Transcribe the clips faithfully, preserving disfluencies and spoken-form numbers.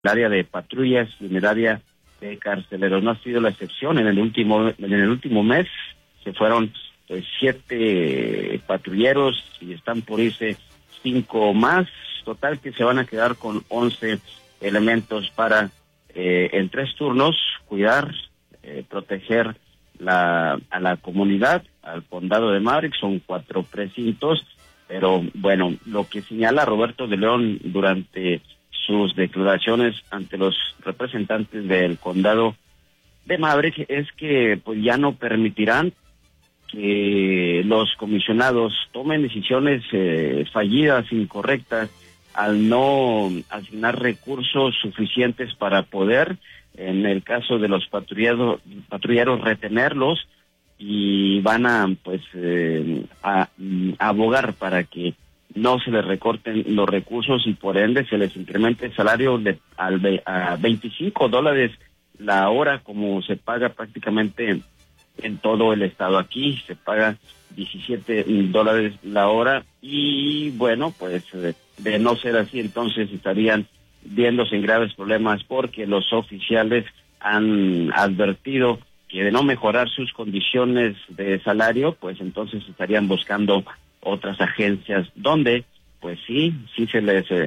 el área de patrullas y en el área de carceleros. No ha sido la excepción. En el último en el último mes se fueron pues siete patrulleros y están por irse cinco más. Total que se van a quedar con once elementos para eh, en tres turnos cuidar, eh, proteger la a la comunidad, al condado de Maverick. Son cuatro precintos, pero bueno, lo que señala Roberto de León durante sus declaraciones ante los representantes del condado de Maverick es que pues ya no permitirán que los comisionados tomen decisiones eh, fallidas, incorrectas, al no asignar recursos suficientes para poder, en el caso de los patrulleros, patrulleros retenerlos, y van a pues eh, a, a abogar para que no se les recorten los recursos y por ende se les incremente el salario de al, a veinticinco dólares la hora, como se paga prácticamente en todo el estado. Aquí se paga diecisiete dólares la hora y bueno, pues de no ser así, entonces estarían viéndose en graves problemas porque los oficiales han advertido que de no mejorar sus condiciones de salario, pues entonces estarían buscando otras agencias donde, pues sí, sí se les eh,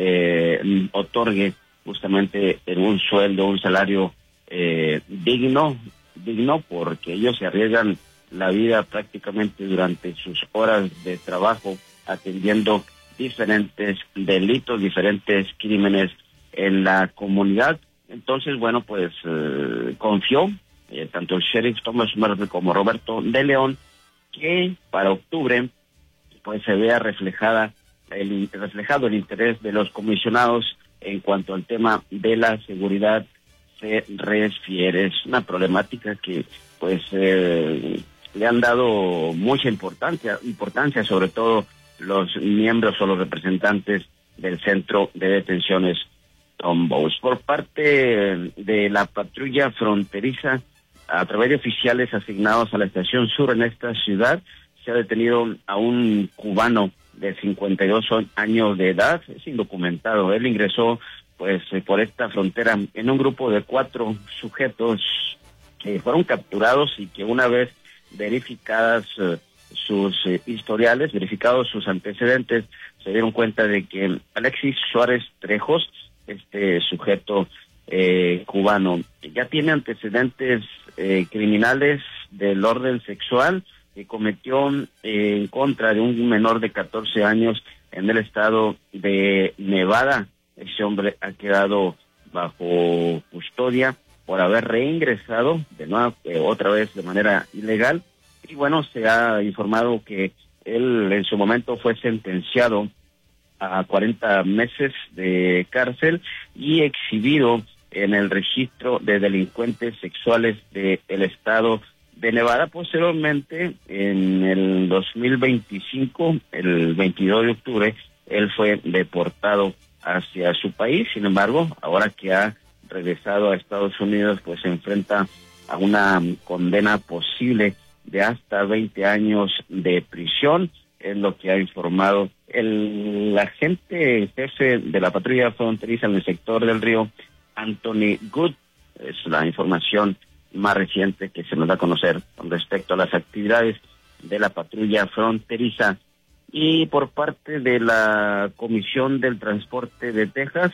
eh, otorgue justamente en un sueldo, un salario eh, digno, digno porque ellos se arriesgan la vida prácticamente durante sus horas de trabajo atendiendo diferentes delitos, diferentes crímenes en la comunidad. Entonces, bueno, pues eh, confió eh, tanto el sheriff Thomas Murphy como Roberto de León que para octubre pues se vea reflejada el reflejado el interés de los comisionados en cuanto al tema de la seguridad se refiere. Es una problemática que pues eh, le han dado mucha importancia, importancia sobre todo los miembros o los representantes del centro de detenciones Tom Bowes. Por parte de la patrulla fronteriza, a través de oficiales asignados a la estación sur en esta ciudad, se ha detenido a un cubano de cincuenta y dos años de edad, es indocumentado. Él ingresó pues por esta frontera en un grupo de cuatro sujetos que fueron capturados y que una vez verificadas uh, sus eh, historiales, verificados sus antecedentes, se dieron cuenta de que Alexis Suárez Trejos, este sujeto eh, cubano, ya tiene antecedentes eh, criminales del orden sexual que cometió eh, en contra de un menor de catorce años en el estado de Nevada. Ese hombre ha quedado bajo custodia por haber reingresado de nuevo, eh, otra vez de manera ilegal. Y bueno, se ha informado que él en su momento fue sentenciado a cuarenta meses de cárcel y exhibido en el registro de delincuentes sexuales del estado de Nevada. Posteriormente, en el dos mil veinticinco, el veintidós de octubre, él fue deportado hacia su país. Sin embargo, ahora que ha regresado a Estados Unidos, pues se enfrenta a una condena posible de hasta veinte años de prisión, es lo que ha informado el agente jefe de la patrulla fronteriza en el sector del río, Anthony Good. Es la información más reciente que se nos da a conocer con respecto a las actividades de la patrulla fronteriza. Y por parte de la Comisión del Transporte de Texas,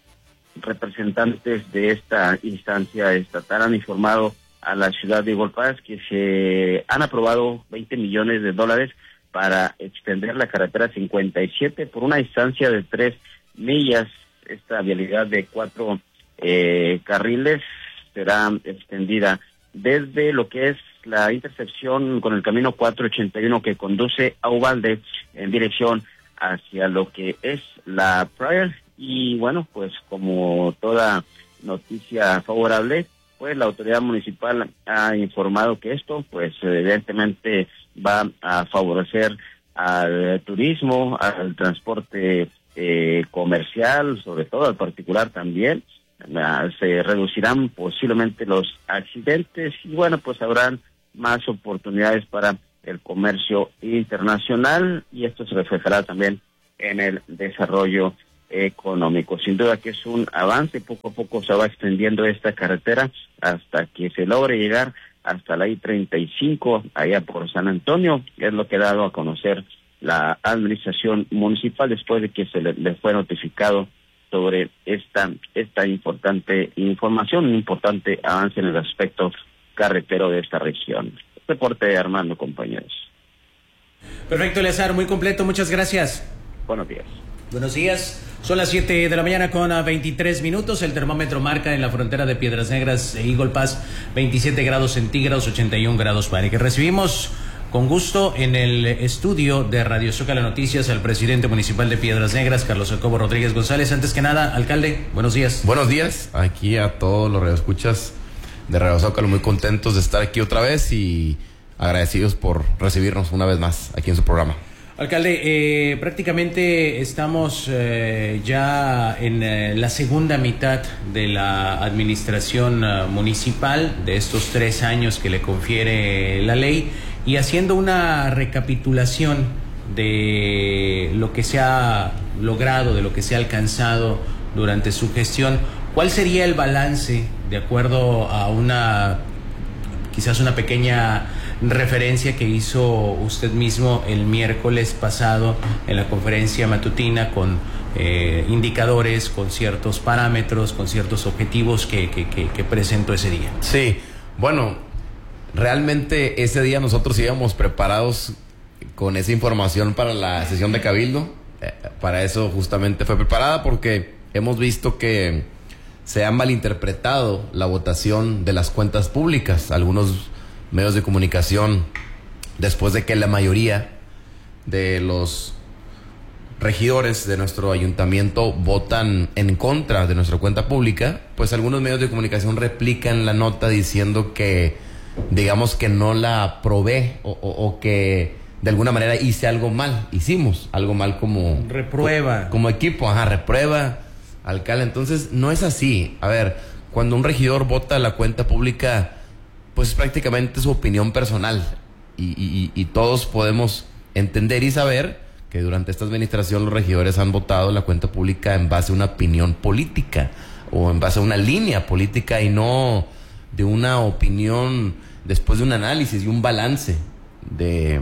representantes de esta instancia estatal han informado a la ciudad de Eagle Pass que se han aprobado veinte millones de dólares para extender la carretera cincuenta y siete por una distancia de tres millas. Esta vialidad de cuatro eh, carriles será extendida desde lo que es la intersección con el camino cuatrocientos ochenta y uno que conduce a Uvalde en dirección hacia lo que es la Pryor. Y bueno, pues como toda noticia favorable, pues la autoridad municipal ha informado que esto, pues evidentemente va a favorecer al turismo, al transporte eh, comercial, sobre todo al particular también. Uh, se reducirán posiblemente los accidentes y bueno, pues habrán más oportunidades para el comercio internacional y esto se reflejará también en el desarrollo económico. Sin duda que es un avance, poco a poco se va extendiendo esta carretera hasta que se logre llegar hasta la I treinta y cinco, allá por San Antonio. Es lo que ha dado a conocer la administración municipal después de que se le, le fue notificado sobre esta esta importante información, un importante avance en el aspecto carretero de esta región. Reporte de Armando, compañeros. Perfecto, Eleazar, muy completo, muchas gracias. Buenos días. Buenos días, son las siete de la mañana con veintitrés minutos, el termómetro marca en la frontera de Piedras Negras e Eagle Pass veintisiete grados centígrados, ochenta y uno grados Fahrenheit. Recibimos con gusto en el estudio de Radio Zócalo Noticias al presidente municipal de Piedras Negras, Carlos Jacobo Rodríguez González. Antes que nada, alcalde, buenos días. Buenos días, aquí a todos los radioescuchas de Radio Zócalo, muy contentos de estar aquí otra vez y agradecidos por recibirnos una vez más aquí en su programa. Alcalde, eh, prácticamente estamos eh, ya en eh, la segunda mitad de la administración uh, municipal de estos tres años que le confiere la ley, y haciendo una recapitulación de lo que se ha logrado, de lo que se ha alcanzado durante su gestión, ¿cuál sería el balance de acuerdo a una, quizás una pequeña referencia que hizo usted mismo el miércoles pasado en la conferencia matutina con eh, indicadores, con ciertos parámetros, con ciertos objetivos que, que, que, que presentó ese día? Sí, bueno, realmente ese día nosotros íbamos preparados con esa información para la sesión de Cabildo. Eh, para eso justamente fue preparada, porque hemos visto que se ha malinterpretado la votación de las cuentas públicas. Algunos medios de comunicación, después de que la mayoría de los regidores de nuestro ayuntamiento votan en contra de nuestra cuenta pública, pues algunos medios de comunicación replican la nota diciendo que, digamos, que no la aprobé o, o, o que de alguna manera hice algo mal, hicimos algo mal como... Reprueba. Como, como equipo, ajá, reprueba, alcalde. Entonces, no es así. A ver, cuando un regidor vota la cuenta pública, pues es prácticamente su opinión personal, y, y, y todos podemos entender y saber que durante esta administración los regidores han votado la cuenta pública en base a una opinión política o en base a una línea política, y no de una opinión después de un análisis y un balance de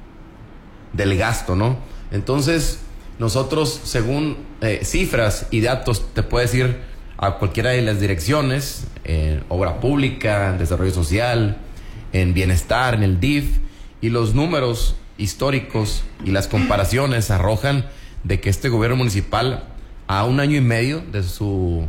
del gasto, ¿no? Entonces, nosotros, según eh, cifras y datos, te puedo decir a cualquiera de las direcciones, en obra pública, en desarrollo social, en bienestar, en el D I F, y los números históricos y las comparaciones arrojan de que este gobierno municipal, a un año y medio de su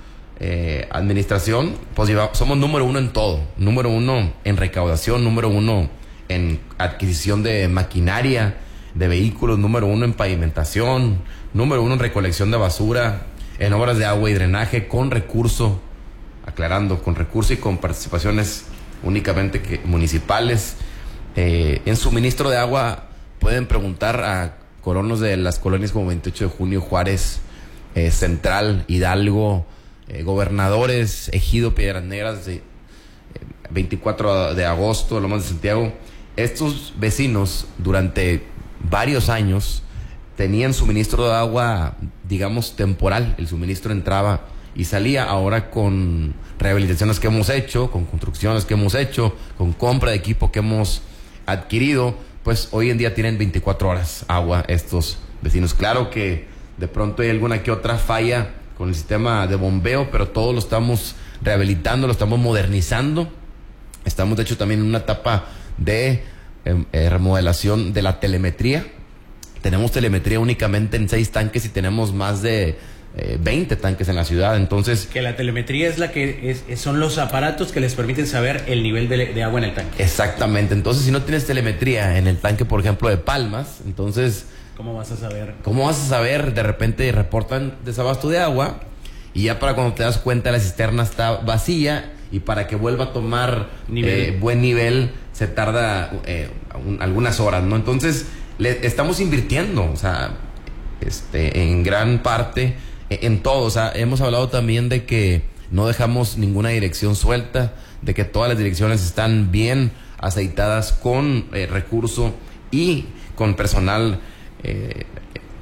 eh, administración, pues lleva, somos número uno en todo, número uno en recaudación, número uno en adquisición de maquinaria, de vehículos, número uno en pavimentación, número uno en recolección de basura, en obras de agua y drenaje, con recurso, aclarando, con recurso y con participaciones únicamente que, municipales. Eh, en suministro de agua pueden preguntar a colonos de las colonias como veintiocho de junio, Juárez, eh, Central, Hidalgo, eh, Gobernadores, Ejido, Piedras Negras, de, eh, veinticuatro de agosto, Lomas de Santiago. Estos vecinos durante varios años tenían suministro de agua, digamos, temporal. El suministro entraba y salía. Ahora, con rehabilitaciones que hemos hecho, con construcciones que hemos hecho, con compra de equipo que hemos adquirido, pues hoy en día tienen veinticuatro horas agua estos vecinos. Claro que de pronto hay alguna que otra falla con el sistema de bombeo, pero todo lo estamos rehabilitando, lo estamos modernizando. Estamos, de hecho, también en una etapa de eh, eh, remodelación de la telemetría. Tenemos telemetría únicamente en seis tanques y tenemos más de eh, veinte tanques en la ciudad. Entonces, que la telemetría es la que es, son los aparatos que les permiten saber el nivel de, de agua en el tanque. Exactamente. Entonces, si no tienes telemetría en el tanque, por ejemplo, de Palmas, entonces, ¿cómo vas a saber? ¿Cómo vas a saber? De repente reportan desabasto de agua, y ya para cuando te das cuenta la cisterna está vacía, y para que vuelva a tomar nivel. Eh, buen nivel se tarda eh, un, algunas horas, ¿no? Entonces, le estamos invirtiendo, o sea, este, en gran parte, en todo. O sea, hemos hablado también de que no dejamos ninguna dirección suelta, de que todas las direcciones están bien aceitadas con eh, recurso y con personal eh,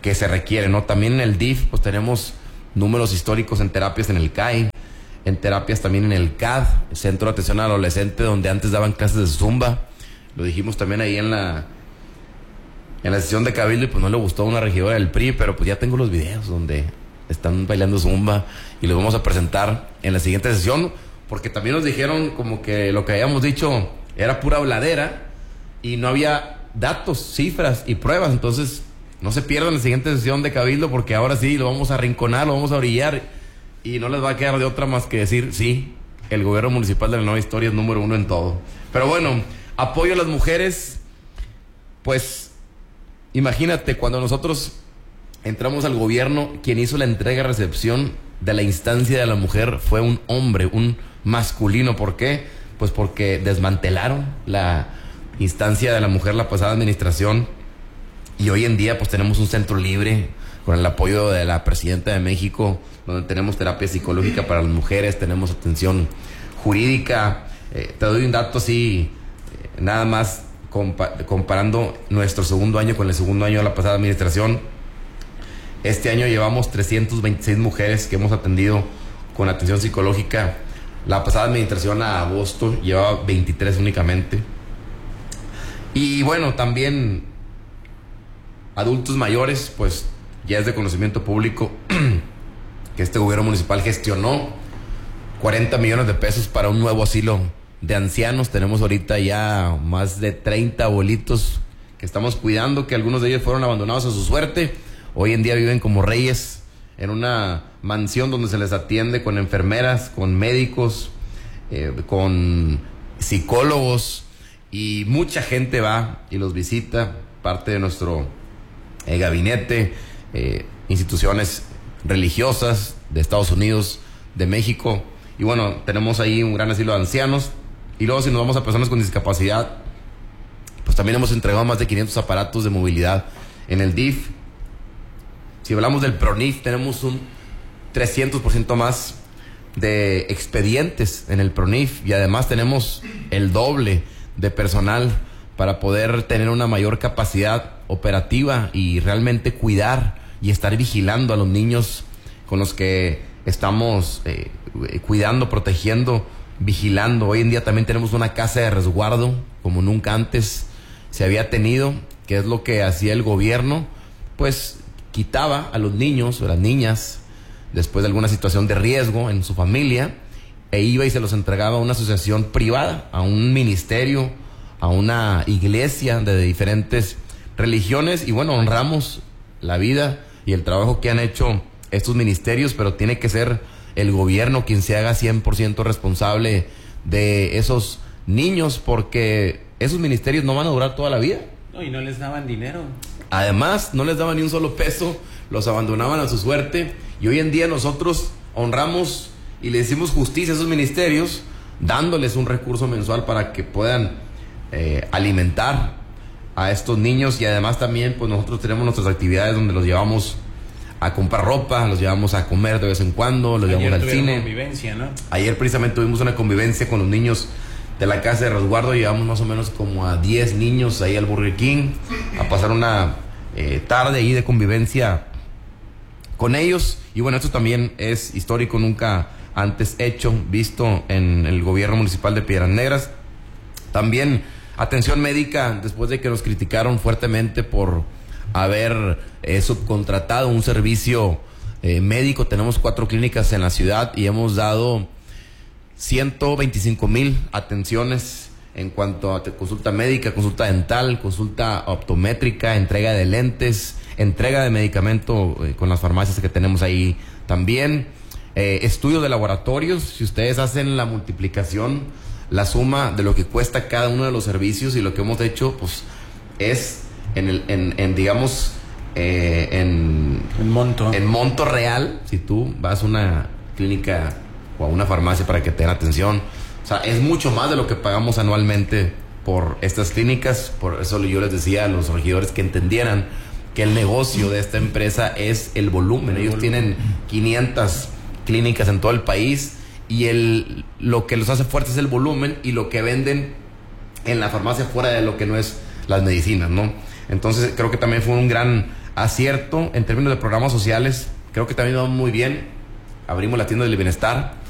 que se requiere, ¿no? También en el D I F, pues tenemos números históricos en terapias en el C A I, en terapias también en el C A D, el Centro de Atención al Adolescente, donde antes daban clases de Zumba. Lo dijimos también ahí en la en la sesión de Cabildo y pues no le gustó a una regidora del P R I, pero pues ya tengo los videos donde están bailando Zumba y los vamos a presentar en la siguiente sesión, porque también nos dijeron como que lo que habíamos dicho era pura habladera y no había datos, cifras y pruebas. Entonces no se pierdan la siguiente sesión de Cabildo, porque ahora sí lo vamos a arrinconar, lo vamos a orillar y no les va a quedar de otra más que decir, sí, el gobierno municipal de la Nueva Historia es número uno en todo. Pero bueno, apoyo a las mujeres, pues imagínate, cuando nosotros entramos al gobierno, quien hizo la entrega-recepción de la instancia de la mujer fue un hombre, un masculino. ¿Por qué? Pues porque desmantelaron la instancia de la mujer la pasada administración y hoy en día pues tenemos un centro libre con el apoyo de la presidenta de México, donde tenemos terapia psicológica para las mujeres, tenemos atención jurídica. Eh, te doy un dato así, eh, nada más compa- comparando nuestro segundo año con el segundo año de la pasada administración. Este año llevamos trescientas veintiséis mujeres que hemos atendido con atención psicológica. La pasada administración a agosto llevaba veintitrés únicamente. Y bueno, también adultos mayores, pues ya es de conocimiento público que este gobierno municipal gestionó cuarenta millones de pesos para un nuevo asilo de ancianos. Tenemos ahorita ya más de treinta abuelitos que estamos cuidando, que algunos de ellos fueron abandonados a su suerte. Hoy en día viven como reyes en una mansión donde se les atiende con enfermeras, con médicos, eh, con psicólogos, y mucha gente va y los visita, parte de nuestro eh, gabinete, eh, instituciones religiosas de Estados Unidos, de México, y bueno, tenemos ahí un gran asilo de ancianos. Y luego, si nos vamos a personas con discapacidad, pues también hemos entregado más de quinientos aparatos de movilidad en el D I F. Si hablamos del PRONIF, tenemos un trescientos por ciento más de expedientes en el PRONIF, y además tenemos el doble de personal para poder tener una mayor capacidad operativa y realmente cuidar y estar vigilando a los niños con los que estamos eh, cuidando, protegiendo, vigilando. Hoy en día también tenemos una casa de resguardo como nunca antes se había tenido, que es lo que hacía el gobierno, pues quitaba a los niños o las niñas después de alguna situación de riesgo en su familia e iba y se los entregaba a una asociación privada, a un ministerio, a una iglesia de diferentes religiones. Y bueno, honramos la vida y el trabajo que han hecho estos ministerios, pero tiene que ser el gobierno quien se haga cien por ciento responsable de esos niños, porque esos ministerios no van a durar toda la vida. No, y no les daban dinero. Además, no les daban ni un solo peso, los abandonaban a su suerte. Y hoy en día nosotros honramos y le decimos justicia a esos ministerios, dándoles un recurso mensual para que puedan eh, alimentar a estos niños. Y además también, pues nosotros tenemos nuestras actividades donde los llevamos a comprar ropa, los llevamos a comer de vez en cuando, los Ayer llevamos al cine. Convivencia, ¿no? Ayer precisamente tuvimos una convivencia con los niños de la casa de resguardo. Llevamos más o menos como a diez niños ahí al Burger King a pasar una eh, tarde ahí de convivencia con ellos. Y bueno, esto también es histórico, nunca antes hecho, visto en el gobierno municipal de Piedras Negras. También atención médica, después de que nos criticaron fuertemente por haber eh, subcontratado un servicio eh, médico. Tenemos cuatro clínicas en la ciudad y hemos dado ciento veinticinco mil atenciones en cuanto a consulta médica, consulta dental, consulta optométrica, entrega de lentes, entrega de medicamento eh, con las farmacias que tenemos ahí también. Eh, estudio de laboratorios, si ustedes hacen la multiplicación, la suma de lo que cuesta cada uno de los servicios, y lo que hemos hecho pues es en, el, en, en digamos, eh, en, en monto. En monto real, si tú vas a una clínica o a una farmacia para que te den atención, o sea, es mucho más de lo que pagamos anualmente por estas clínicas. Por eso yo les decía a los regidores que entendieran que el negocio de esta empresa es el volumen. Ellos tienen quinientas clínicas en todo el país y el, lo que los hace fuertes es el volumen y lo que venden en la farmacia fuera de lo que no es las medicinas, ¿no? Entonces creo que también fue un gran acierto en términos de programas sociales. Creo que también va muy bien. Abrimos la tienda del bienestar.